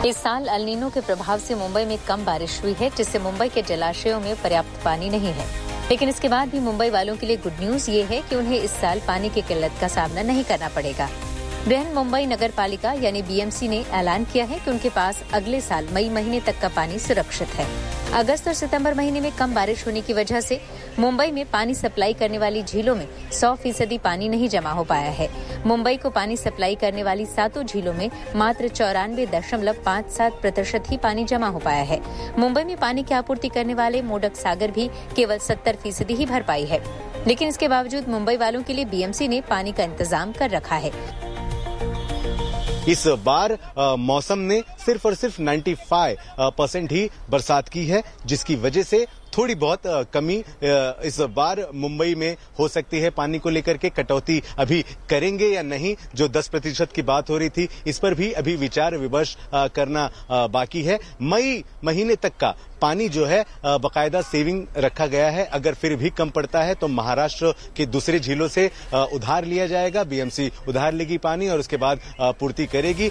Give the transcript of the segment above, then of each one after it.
इस साल El Nino के प्रभाव से मुंबई में कम बारिश हुई है, जिससे मुंबई के जलाशयों में पर्याप्त पानी नहीं है। लेकिन इसके बाद भी मुंबई वालों के लिए गुड न्यूज ये है कि उन्हें इस साल पानी की किल्लत का सामना नहीं करना पड़ेगा। बृहन मुंबई नगर पालिका यानी बीएमसी ने ऐलान किया है कि उनके पास अगले साल मई महीने तक का पानी सुरक्षित है। अगस्त और सितंबर महीने में कम बारिश होने की वजह से मुंबई में पानी सप्लाई करने वाली झीलों में 100% पानी नहीं जमा हो पाया है। मुंबई को पानी सप्लाई करने वाली 7 झीलों में मात्र 94.57% ही पानी जमा हो पाया है। मुंबई में पानी की आपूर्ति करने वाले मोडक सागर भी केवल 70% ही भर पाई है। लेकिन इसके बावजूद मुंबई वालों के लिए बीएमसी ने पानी का इंतजाम कर रखा है। इस बार मौसम ने सिर्फ और सिर्फ 95% ही बरसात की है, जिसकी वजह से थोड़ी बहुत कमी इस बार मुंबई में हो सकती है। पानी को लेकर के कटौती अभी करेंगे या नहीं, जो 10% की बात हो रही थी, इस पर भी अभी विचार विमर्श करना बाकी है। मई महीने तक का पानी जो है बकायदा सेविंग रखा गया है। अगर फिर भी कम पड़ता है तो महाराष्ट्र के दूसरे झीलों से उधार लिया जाएगा। बीएमसी उधार लेगी पानी और उसके बाद पूर्ति करेगी।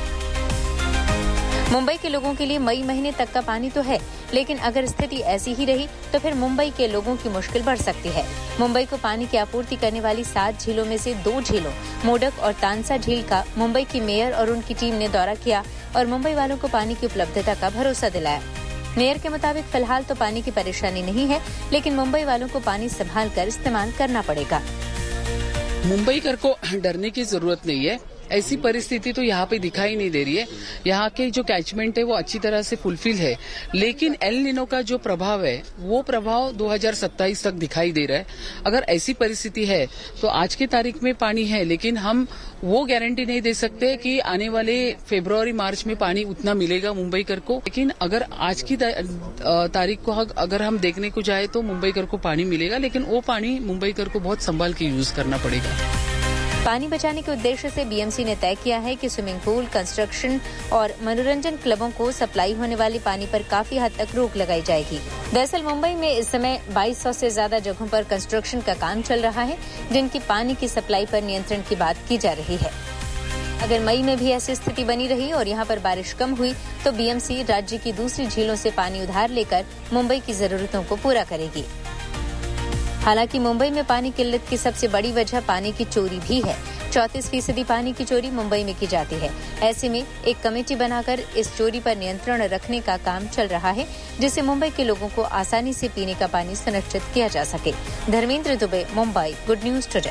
मुंबई के लोगों के लिए मई महीने तक का पानी तो है, लेकिन अगर स्थिति ऐसी ही रही तो फिर मुंबई के लोगों की मुश्किल बढ़ सकती है। मुंबई को पानी की आपूर्ति करने वाली 7 झीलों में से 2 झीलों मोडक और तानसा झील का मुंबई की मेयर और उनकी टीम ने दौरा किया और मुंबई वालों को पानी की उपलब्धता का भरोसा दिलाया। मेयर के मुताबिक फिलहाल तो पानी की परेशानी नहीं है, लेकिन मुंबई वालों को पानी संभाल कर इस्तेमाल करना पड़ेगा। मुंबईकर को डरने की जरूरत नहीं है। ऐसी परिस्थिति तो यहाँ पे दिखाई नहीं दे रही है। यहाँ के जो कैचमेंट है वो अच्छी तरह से फुलफिल है, लेकिन एल नीनो का जो प्रभाव है वो प्रभाव 2027 तक दिखाई दे रहा है। अगर ऐसी परिस्थिति है तो आज की तारीख में पानी है, लेकिन हम वो गारंटी नहीं दे सकते कि आने वाले फरवरी मार्च में पानी उतना मिलेगा मुंबईकर को। लेकिन अगर आज की तारीख को अगर हम देखने को जाए तो मुंबईकर को पानी मिलेगा, लेकिन वो पानी मुंबईकर को बहुत संभाल के यूज करना पड़ेगा। पानी बचाने के उद्देश्य से बीएमसी ने तय किया है कि स्विमिंग पूल, कंस्ट्रक्शन और मनोरंजन क्लबों को सप्लाई होने वाली पानी पर काफी हद तक रोक लगाई जाएगी। दरअसल मुंबई में इस समय 2200 से ज्यादा जगहों पर कंस्ट्रक्शन का काम चल रहा है, जिनकी पानी की सप्लाई पर नियंत्रण की बात की जा रही है। अगर मई में भी ऐसी स्थिति बनी रही और यहाँ पर बारिश कम हुई तो बीएमसी राज्य की दूसरी झीलों से पानी उधार लेकर मुंबई की जरूरतों को पूरा करेगी। हालांकि मुंबई में पानी किल्लत की सबसे बड़ी वजह पानी की चोरी भी है। 34% पानी की चोरी मुंबई में की जाती है। ऐसे में एक कमेटी बनाकर इस चोरी पर नियंत्रण रखने का काम चल रहा है, जिससे मुंबई के लोगों को आसानी से पीने का पानी सुनिश्चित किया जा सके। Dharmendra Dubey, Mumbai, good news today.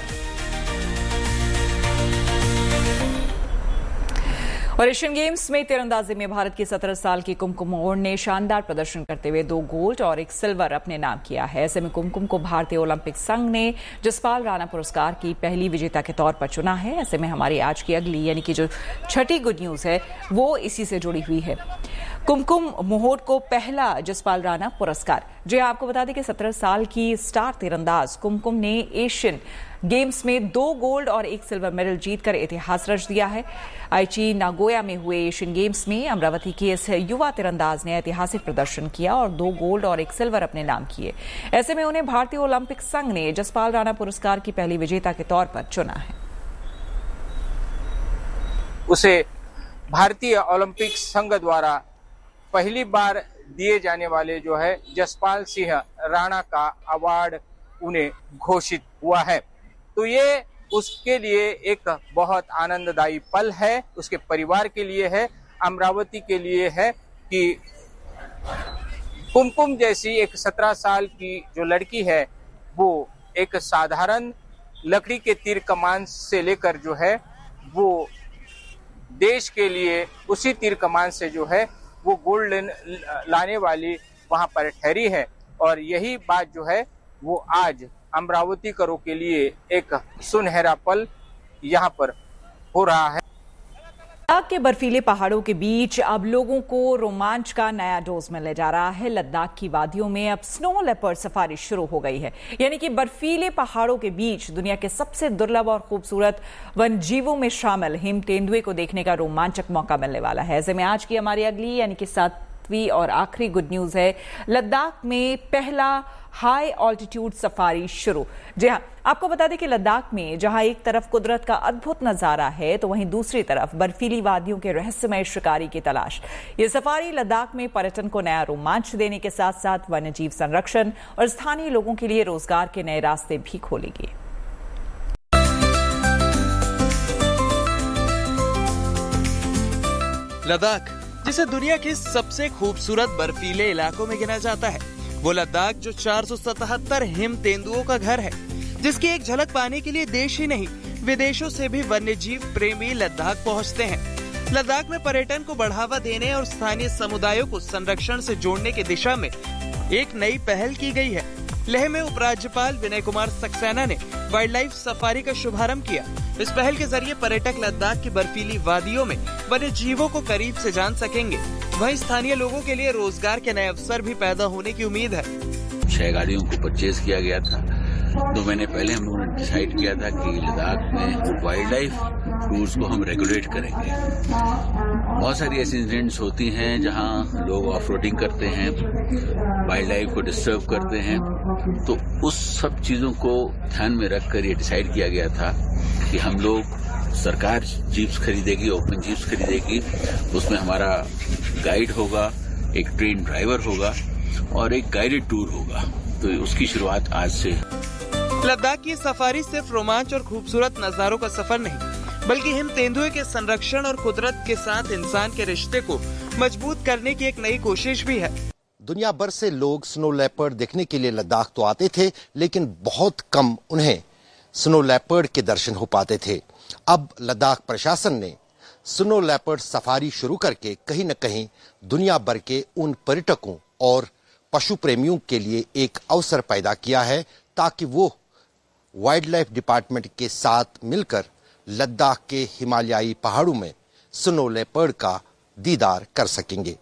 और एशियन गेम्स में तीरंदाजी में भारत की 17 साल की कुमकुम और ने शानदार प्रदर्शन करते हुए 2 गोल्ड और 1 सिल्वर अपने नाम किया है। ऐसे में कुमकुम को भारतीय ओलंपिक संघ ने जसपाल राणा पुरस्कार की पहली विजेता के तौर पर चुना है। ऐसे में हमारी आज की अगली यानी कि जो छठी गुड न्यूज है वो इसी से जुड़ी हुई है। कुमकुम मोहोट को पहला जसपाल राणा पुरस्कार। जी आपको बता दें कि 17 साल की स्टार तीरंदाज कुमकुम ने एशियन गेम्स में 2 गोल्ड और 1 सिल्वर मेडल जीतकर इतिहास रच दिया है। आईची नागोया में हुए एशियन गेम्स में अमरावती की इस युवा तीरंदाज ने ऐतिहासिक प्रदर्शन किया और 2 गोल्ड और 1 सिल्वर अपने नाम किए। ऐसे में उन्हें भारतीय ओलंपिक संघ ने जसपाल राणा पुरस्कार की पहली विजेता के तौर पर चुना है। उसे भारतीय ओलंपिक संघ द्वारा पहली बार दिए जाने वाले जो है जसपाल सिंह राणा का अवार्ड उन्हें घोषित हुआ है। तो ये उसके लिए एक बहुत आनंददायी पल है, उसके परिवार के लिए है, अमरावती के लिए है कि कुमकुम जैसी एक 17 साल की जो लड़की है वो एक साधारण लकड़ी के तीर कमान से लेकर जो है वो देश के लिए उसी तीर कमान से जो है वो गोल्ड लाने वाली वहां पर ठहरी है। और यही बात जो है वो आज अमरावती करों के लिए एक सुनहरा पल यहाँ पर हो रहा है। लद्दाख के बर्फीले पहाड़ों के बीच अब लोगों को रोमांच का नया डोज मिलने जा रहा है। लद्दाख की वादियों में अब स्नो लेपर्ड सफारी शुरू हो गई है, यानी कि बर्फीले पहाड़ों के बीच दुनिया के सबसे दुर्लभ और खूबसूरत वन जीवों में शामिल हिम तेंदुए को देखने का रोमांचक मौका मिलने वाला है। ऐसे में आज की हमारी अगली यानी कि सातवीं और आखिरी गुड न्यूज है, लद्दाख में पहला हाई ऑल्टीट्यूड सफारी शुरू। जी हाँ, आपको बता दें कि लद्दाख में जहां एक तरफ कुदरत का अद्भुत नजारा है तो वहीं दूसरी तरफ बर्फीली वादियों के रहस्यमय शिकारी की तलाश। ये सफारी लद्दाख में पर्यटन को नया रोमांच देने के साथ साथ वन्यजीव संरक्षण और स्थानीय लोगों के लिए रोजगार के नए रास्ते भी खोलेगी। लद्दाख, जिसे दुनिया के सबसे खूबसूरत बर्फीले इलाकों में गिना जाता है, वो लद्दाख जो 477 हिम तेंदुओं का घर है, जिसकी एक झलक पाने के लिए देश ही नहीं विदेशों से भी वन्यजीव प्रेमी लद्दाख पहुंचते हैं। लद्दाख में पर्यटन को बढ़ावा देने और स्थानीय समुदायों को संरक्षण से जोड़ने की दिशा में एक नई पहल की गई है। लेह में उपराज्यपाल विनय कुमार सक्सेना ने वाइल्ड लाइफ सफारी का शुभारंभ किया। इस पहल के जरिए पर्यटक लद्दाख की बर्फीली वादियों में वन्य जीवों को करीब से जान सकेंगे। वहीं स्थानीय लोगों के लिए रोजगार के नए अवसर भी पैदा होने की उम्मीद है। 6 गाड़ियों को परचेज किया गया था। 2 महीने पहले हम लोगों ने डिसाइड किया था कि लद्दाख में वाइल्ड लाइफ टूर्स को हम रेगुलेट करेंगे। बहुत सारी ऐसी इंसिडेंट्स होती हैं जहां लोग ऑफ रोडिंग करते हैं, वाइल्ड लाइफ को डिस्टर्ब करते हैं, तो उस सब चीजों को ध्यान में रखकर ये डिसाइड किया गया था कि हम लोग, सरकार जीप्स खरीदेगी, ओपन जीप्स खरीदेगी, उसमें हमारा गाइड होगा, एक ट्रेन ड्राइवर होगा और एक गाइडेड टूर होगा। तो उसकी शुरुआत आज से। लद्दाख की सफारी सिर्फ रोमांच और खूबसूरत नजारों का सफर नहीं, बल्कि हिम तेंदुए के संरक्षण और कुदरत के साथ इंसान के रिश्ते को मजबूत करने की एक नई कोशिश भी है। दुनिया भर से लोग स्नो लेपर्ड देखने के लिए लद्दाख तो आते थे, लेकिन बहुत कम उन्हें स्नो लेपर्ड के दर्शन हो पाते थे। अब लद्दाख प्रशासन ने स्नो लेपर्ड सफारी शुरू करके कहीं न कहीं दुनिया भर के उन पर्यटकों और पशु प्रेमियों के लिए एक अवसर पैदा किया है, ताकि वो वाइल्ड लाइफ डिपार्टमेंट के साथ मिलकर लद्दाख के हिमालयाई पहाड़ों में स्नो लेपर्ड का दीदार कर सकेंगे।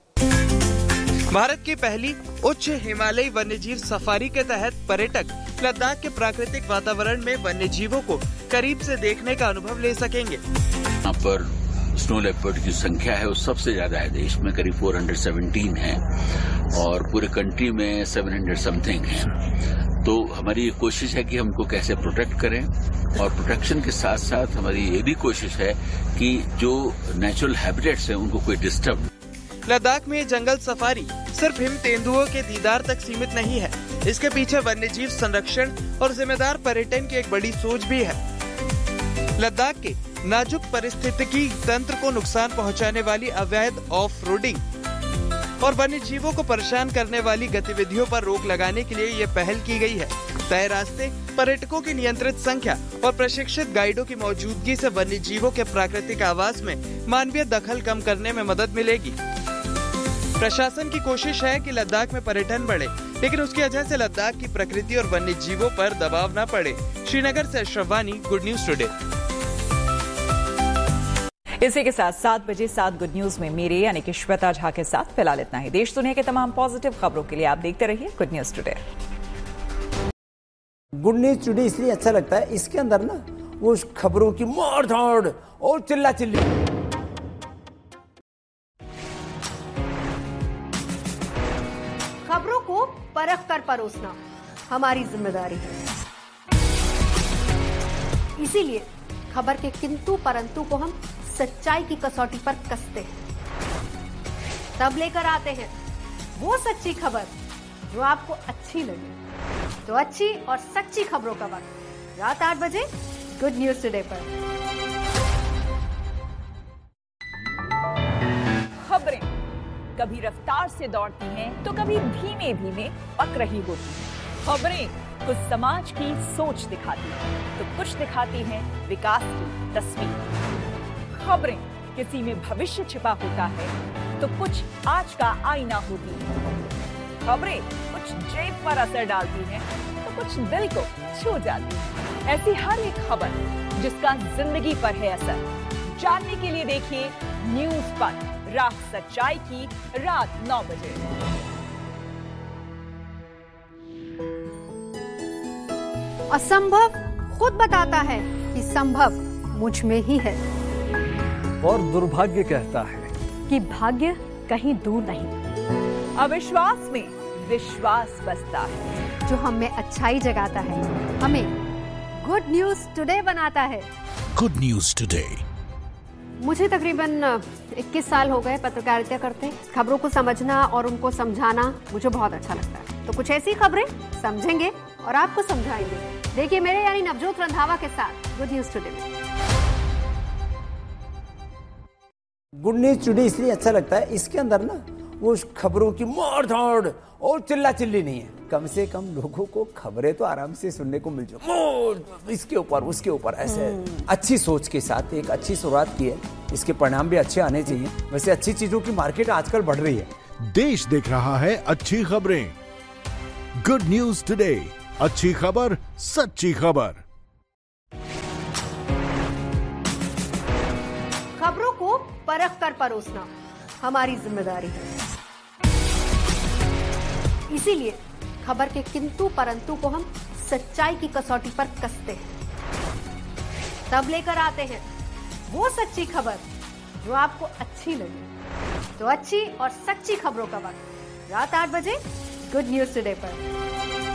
भारत की पहली उच्च हिमालयी वन्यजीव सफारी के तहत पर्यटक लद्दाख के प्राकृतिक वातावरण में वन्यजीवों को करीब से देखने का अनुभव ले सकेंगे। यहाँ पर स्नो लेपर्ड की संख्या है वो सबसे ज्यादा है देश में, करीब 417 है और पूरे कंट्री में 700 समथिंग है। तो हमारी ये कोशिश है कि हमको कैसे प्रोटेक्ट करें, और प्रोटेक्शन के साथ साथ हमारी ये भी कोशिश है कि जो नेचुरल हैबिटेट्स हैं उनको कोई डिस्टर्ब। लद्दाख में जंगल सफारी सिर्फ हिम तेंदुओं के दीदार तक सीमित नहीं है, इसके पीछे वन्यजीव संरक्षण और जिम्मेदार पर्यटन की एक बड़ी सोच भी है। लद्दाख के नाजुक परिस्थितिकी तंत्र को नुकसान पहुंचाने वाली अवैध ऑफ रोडिंग और वन्य जीवों को परेशान करने वाली गतिविधियों पर रोक लगाने के लिए ये पहल की गई है। तय रास्ते, पर्यटकों की नियंत्रित संख्या और प्रशिक्षित गाइडों की मौजूदगी से वन्य जीवों के प्राकृतिक आवास में मानवीय दखल कम करने में मदद मिलेगी। प्रशासन की कोशिश है कि लद्दाख में पर्यटन बढ़े, लेकिन उसकी वजह से लद्दाख की प्रकृति और वन्य जीवों पर दबाव न पड़े। श्रीनगर से अशरफ वानी, गुड न्यूज टुडे। इसी के साथ 7 बजे 7 गुड न्यूज में मेरे यानी कि श्वेता झा के साथ फिलहाल इतना ही। देश दुनिया के तमाम पॉजिटिव खबरों के लिए आप देखते रहिए good news today. Good news today इसलिए अच्छा लगता है, इसके अंदर ना वो खबरों की मार धाड़ और चिल्ला चिल्ली। खबरों को परख कर परोसना हमारी जिम्मेदारी है, इसीलिए खबर के किंतु परंतु को हम सच्चाई की कसौटी पर कसते हैं, तब लेकर आते हैं वो सच्ची खबर जो आपको अच्छी लगे। तो अच्छी और सच्ची खबरों का वक्त रात 8 बजे गुड न्यूज टुडे पर। खबरें कभी रफ्तार से दौड़ती हैं तो कभी धीमे धीमे पक रही होती हैं। खबरें कुछ समाज की सोच दिखाती हैं तो कुछ दिखाती हैं विकास की तस्वीर। खबरें किसी में भविष्य छिपा होता है तो कुछ आज का आईना होती है। खबरें कुछ जेब पर असर डालती हैं तो कुछ दिल को छू जाती है। ऐसी हर एक खबर जिसका जिंदगी पर है असर, जानने के लिए देखिए न्यूज पर रात सच्चाई की रात 9 बजे। असंभव खुद बताता है कि संभव मुझ में ही है, और दुर्भाग्य कहता है कि भाग्य कहीं दूर नहीं। अविश्वास में विश्वास बसता है, जो हम में अच्छाई जगाता है, हमें गुड न्यूज टुडे बनाता है। Good news today. मुझे तकरीबन 21 साल हो गए पत्रकारिता करते। खबरों को समझना और उनको समझाना मुझे बहुत अच्छा लगता है। तो कुछ ऐसी खबरें समझेंगे और आपको समझाएंगे। देखिए मेरे यानी नवजोत रंधावा के साथ गुड न्यूज टुडे में। गुड न्यूज टुडे इसलिए अच्छा लगता है, इसके अंदर ना वो खबरों की मार धाड़ और चिल्ला चिल्ली नहीं है। कम से कम लोगों को खबरें तो आराम से सुनने को मिल जाए, इसके ऊपर उसके ऊपर ऐसे अच्छी सोच के साथ एक अच्छी शुरुआत की है। इसके परिणाम भी अच्छे आने चाहिए। वैसे अच्छी चीजों की मार्केट आजकल बढ़ रही है। देश देख रहा है अच्छी खबरें। गुड न्यूज टुडे, अच्छी खबर सच्ची खबर। खबरों को परख कर परोसना हमारी जिम्मेदारी है। इसीलिए खबर के किंतु परंतु को हम सच्चाई की कसौटी पर कसते हैं। तब लेकर आते हैं वो सच्ची खबर जो आपको अच्छी लगे। तो अच्छी और सच्ची खबरों का वक्त रात 8 बजे गुड न्यूज टुडे पर।